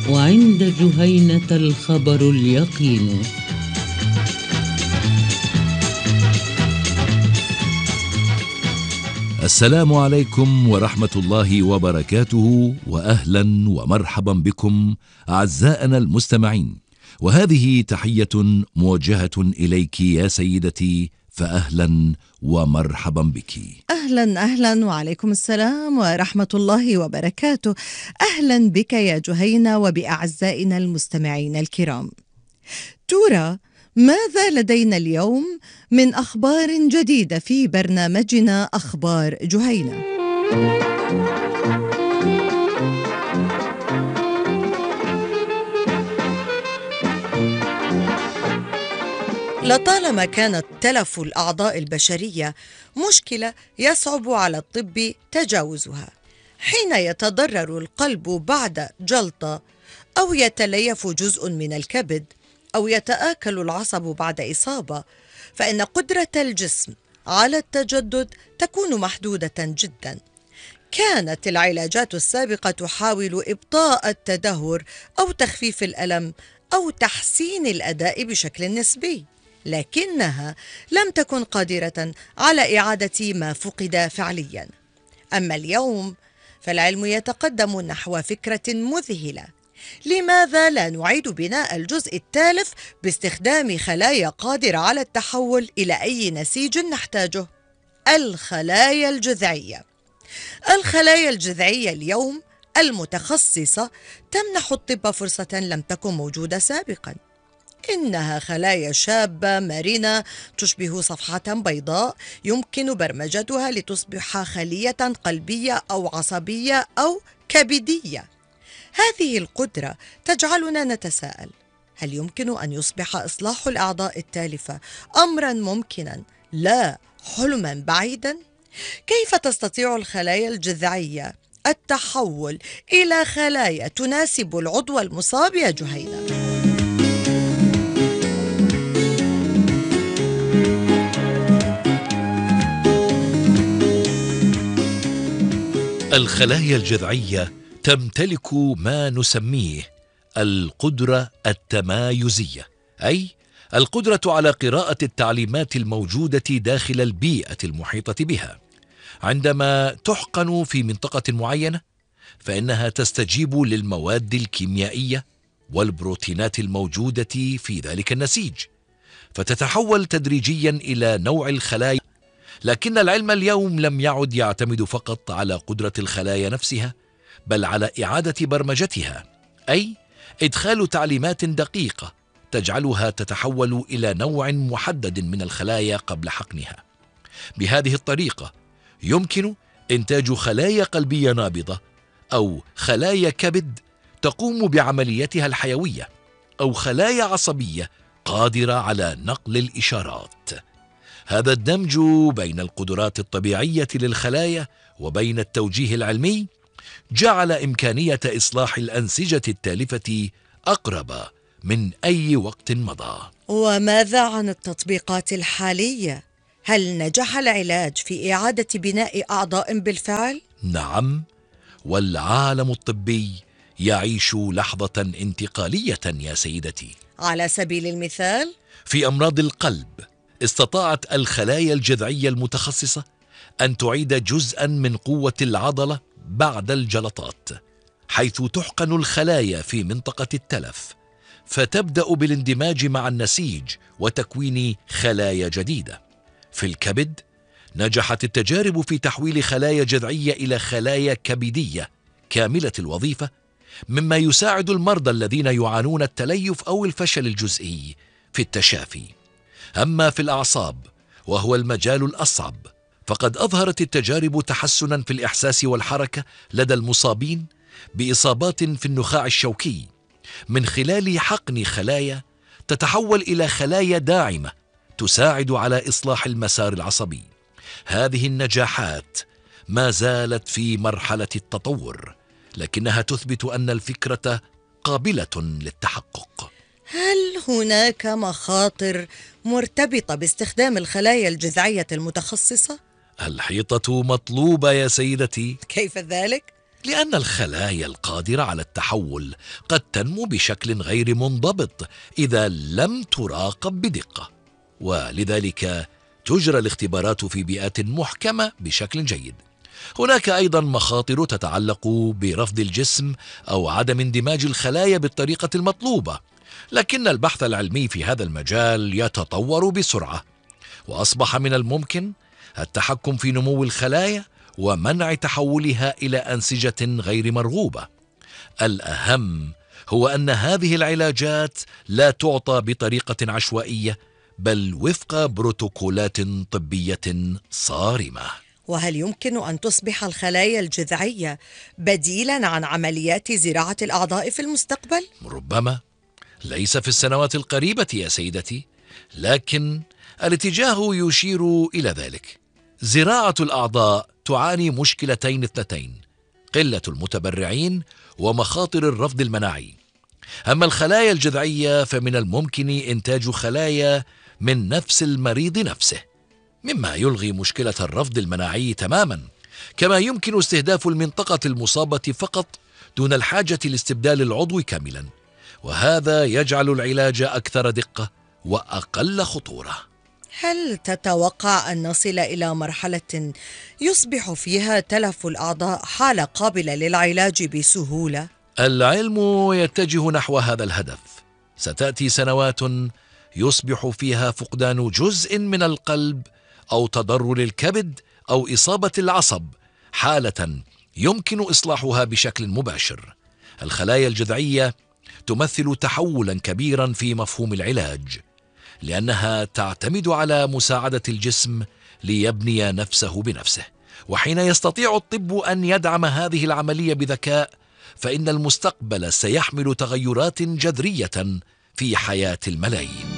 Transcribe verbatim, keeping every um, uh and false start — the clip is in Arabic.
وعند جهينة الخبر اليقين. السلام عليكم ورحمة الله وبركاته، وأهلا ومرحبا بكم أعزائنا المستمعين، وهذه تحية موجهة إليك يا سيدتي، فأهلا ومرحبا بك. أهلا أهلا وعليكم السلام ورحمة الله وبركاته. أهلا بك يا جهينة وبأعزائنا المستمعين الكرام. ترى ماذا لدينا اليوم من أخبار جديدة في برنامجنا أخبار جهينة؟ لطالما كانت تلف الأعضاء البشرية مشكلة يصعب على الطب تجاوزها. حين يتضرر القلب بعد جلطة، أو يتليف جزء من الكبد، أو يتآكل العصب بعد إصابة، فإن قدرة الجسم على التجدد تكون محدودة جدا. كانت العلاجات السابقة تحاول إبطاء التدهور أو تخفيف الألم أو تحسين الأداء بشكل نسبي، لكنها لم تكن قادرة على إعادة ما فقد فعليا. أما اليوم فالعلم يتقدم نحو فكرة مذهلة: لماذا لا نعيد بناء الجزء التالف باستخدام خلايا قادرة على التحول إلى أي نسيج نحتاجه؟ الخلايا الجذعية. الخلايا الجذعية اليوم المتخصصة تمنح الطب فرصة لم تكن موجودة سابقا. إنها خلايا شابة مرنة تشبه صفحة بيضاء يمكن برمجتها لتصبح خلية قلبية أو عصبية أو كبدية. هذه القدرة تجعلنا نتساءل: هل يمكن أن يصبح إصلاح الأعضاء التالفة أمرا ممكنا لا حلما بعيدا؟ كيف تستطيع الخلايا الجذعية التحول إلى خلايا تناسب العضو المصاب يا جهينة؟ الخلايا الجذعية تمتلك ما نسميه القدرة التمايزية، أي القدرة على قراءة التعليمات الموجودة داخل البيئة المحيطة بها. عندما تحقن في منطقة معينة فإنها تستجيب للمواد الكيميائية والبروتينات الموجودة في ذلك النسيج، فتتحول تدريجيا إلى نوع الخلايا. لكن العلم اليوم لم يعد يعتمد فقط على قدرة الخلايا نفسها، بل على إعادة برمجتها، أي إدخال تعليمات دقيقة تجعلها تتحول إلى نوع محدد من الخلايا قبل حقنها. بهذه الطريقة يمكن إنتاج خلايا قلبية نابضة، أو خلايا كبد تقوم بعمليتها الحيوية، أو خلايا عصبية قادرة على نقل الإشارات. هذا الدمج بين القدرات الطبيعية للخلايا وبين التوجيه العلمي جعل إمكانية إصلاح الأنسجة التالفة أقرب من أي وقت مضى. وماذا عن التطبيقات الحالية؟ هل نجح العلاج في إعادة بناء أعضاء بالفعل؟ نعم، والعالم الطبي يعيش لحظة انتقالية يا سيدتي. على سبيل المثال، في أمراض القلب استطاعت الخلايا الجذعية المتخصصة أن تعيد جزءا من قوة العضلة بعد الجلطات، حيث تحقن الخلايا في منطقة التلف، فتبدأ بالاندماج مع النسيج وتكوين خلايا جديدة. في الكبد نجحت التجارب في تحويل خلايا جذعية إلى خلايا كبدية كاملة الوظيفة، مما يساعد المرضى الذين يعانون التليف أو الفشل الجزئي في التشافي. أما في الأعصاب وهو المجال الأصعب، فقد أظهرت التجارب تحسنا في الإحساس والحركة لدى المصابين بإصابات في النخاع الشوكي، من خلال حقن خلايا تتحول إلى خلايا داعمة تساعد على إصلاح المسار العصبي. هذه النجاحات ما زالت في مرحلة التطور، لكنها تثبت أن الفكرة قابلة للتحقق. هل هناك مخاطر مرتبطة باستخدام الخلايا الجذعية المتخصصة؟ الحيطة مطلوبة يا سيدتي. كيف ذلك؟ لأن الخلايا القادرة على التحول قد تنمو بشكل غير منضبط إذا لم تراقب بدقة، ولذلك تجرى الاختبارات في بيئات محكمة بشكل جيد. هناك أيضا مخاطر تتعلق برفض الجسم أو عدم اندماج الخلايا بالطريقة المطلوبة، لكن البحث العلمي في هذا المجال يتطور بسرعة، وأصبح من الممكن التحكم في نمو الخلايا ومنع تحولها إلى أنسجة غير مرغوبة. الأهم هو أن هذه العلاجات لا تعطى بطريقة عشوائية، بل وفق بروتوكولات طبية صارمة. وهل يمكن أن تصبح الخلايا الجذعية بديلاً عن عمليات زراعة الأعضاء في المستقبل؟ ربما، ليس في السنوات القريبة يا سيدتي، لكن الاتجاه يشير إلى ذلك. زراعة الأعضاء تعاني مشكلتين اثنتين: قلة المتبرعين ومخاطر الرفض المناعي. أما الخلايا الجذعية فمن الممكن إنتاج خلايا من نفس المريض نفسه، مما يلغي مشكلة الرفض المناعي تماما. كما يمكن استهداف المنطقة المصابة فقط دون الحاجة لاستبدال العضو كاملا، وهذا يجعل العلاج أكثر دقة وأقل خطورة. هل تتوقع أن نصل إلى مرحلة يصبح فيها تلف الأعضاء حالة قابلة للعلاج بسهولة؟ العلم يتجه نحو هذا الهدف. ستأتي سنوات يصبح فيها فقدان جزء من القلب أو تضرر الكبد أو إصابة العصب حالة يمكن إصلاحها بشكل مباشر. الخلايا الجذعية تمثل تحولا كبيرا في مفهوم العلاج، لأنها تعتمد على مساعدة الجسم ليبني نفسه بنفسه، وحين يستطيع الطب أن يدعم هذه العملية بذكاء، فإن المستقبل سيحمل تغيرات جذرية في حياة الملايين.